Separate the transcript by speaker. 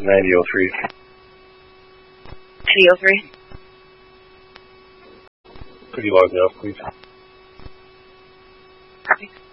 Speaker 1: 9003.
Speaker 2: 9003.
Speaker 1: Could you log me off, please?
Speaker 2: Copy.